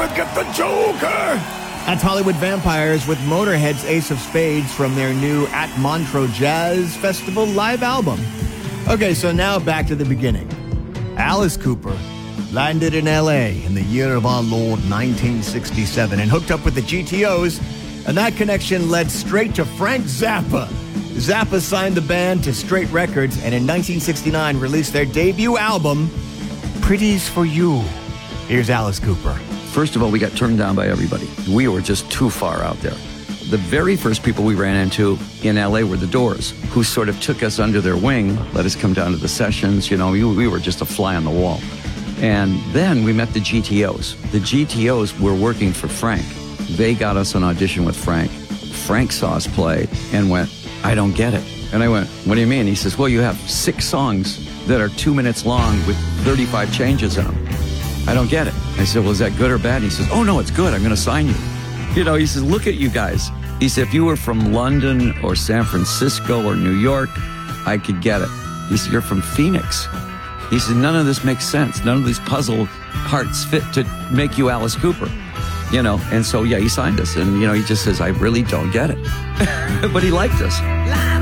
forget the Joker. That's Hollywood Vampires with Motorhead's Ace of Spades from their new At Montreux Jazz Festival live album. Okay, so now back to the beginning. Alice Cooper landed in L.A. in the year of our Lord 1967 and hooked up with the GTOs, and that connection led straight to Frank Zappa. Zappa signed the band to Straight Records and in 1969 released their debut album, Pretty's for You. Here's Alice Cooper. First of all, we got turned down by everybody. We were just too far out there. The very first people we ran into in LA were the Doors, who sort of took us under their wing, let us come down to the sessions. You know, we were just a fly on the wall. And then we met the GTOs. The GTOs were working for Frank. They got us an audition with Frank. Frank saw us play and went, I don't get it. And I went, what do you mean? He says, well, you have 6 songs that are 2 minutes long with 35 changes in them. I don't get it. I said, well, is that good or bad? And he says, oh, no, it's good. I'm going to sign you. You know, he says, look at you guys. He said, if you were from London or San Francisco or New York, I could get it. He said, you're from Phoenix. He said, none of this makes sense. None of these puzzle parts fit to make you Alice Cooper. You know, and so, yeah, he signed us. And, you know, he just says, I really don't get it. But he liked us.